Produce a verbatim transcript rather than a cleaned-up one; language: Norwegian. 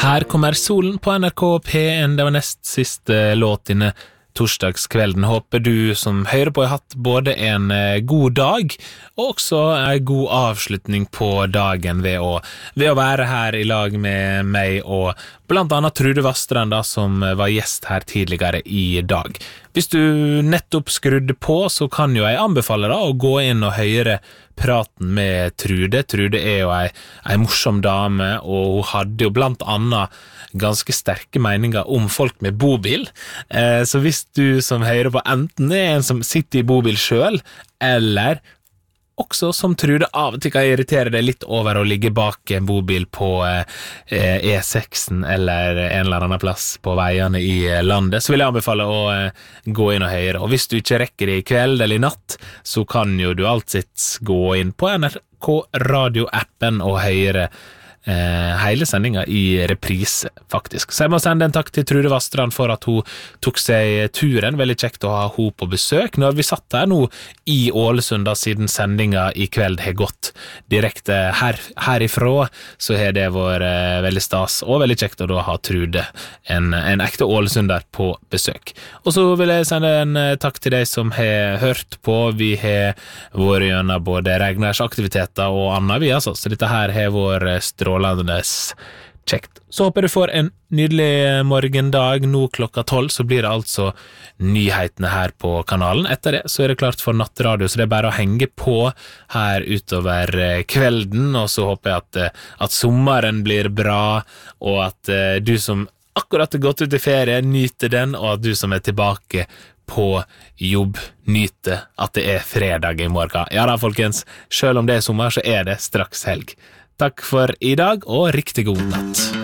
Her kommer solen på N R K P en, det var nest siste låt inne torsdagskvelden. Håper du som hører på har hatt både en god dag og også en god avslutning på dagen ved å, ved å være her i lag med meg og blant annet Trude Vastrand da, som var gjest her tidligere i dag. Hvis du nettopp skrudde på, så kan jo jeg anbefale da å gå inn og høre praten med Trude. Trude er jo ei, ei morsom dame, og hun hadde jo blant annet ganske sterke meninger om folk med bobil. Eh, så hvis du som hører på enten er en som sitter i bobil selv, eller også som Trude av og til kan irritere deg litt over å ligge bak en bobil på eh, E seks eller en eller annen plass på veiene i landet, så vil jeg anbefale å eh, gå inn og høre. Og hvis du ikke rekker det i kveld eller i natt, så kan jo du alltid gå inn på N R K Radio-appen og høre Eh, hele sendingen i reprise, faktisk. Så jeg må sende en takk til Trude Vastrand for at hun tok seg turen. Veldig kjekt å ha hun på besøk. Nå har vi satt her nå i Ålesund da, siden sendingen i kveld har gått direkte her, herifra, så har det vært eh, veldig stas og veldig kjekt å da ha Trude, en, en ekte Ålesunder, på besøk. Og så vil jeg sende en eh, takk til deg som har hørt på. Vi har vært gjennom både Regnars aktiviteter og annet vi, altså. Så dette her har vært strålende kjekt. Så håper du får en nydelig morgendag. Nå klokka tolv så blir det altså nyhetene her på kanalen. Etter det så er det klart for nattradio, så det er bare å henge på her utover kvelden, og så håper jeg at, at sommeren blir bra, og at du som akkurat har gått ut i ferie nyter den, og at du som er tilbake på jobb nyter at det er fredag i morgen. Ja da, folkens, selv om det er sommer så er det straks helg. Takk for i dag, og riktig god natt.